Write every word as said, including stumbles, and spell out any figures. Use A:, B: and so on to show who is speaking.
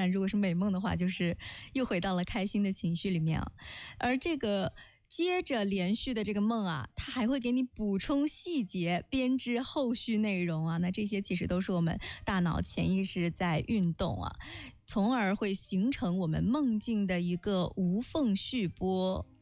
A: 然如果是美梦的话，就是又回到了开心的情绪里面啊。而这个接着连续的这个梦啊，它还会给你补充细节，编织后续内容啊。那这些其实都是我们大脑潜意识在运动啊，从而会形成我们梦境的一个无缝续播。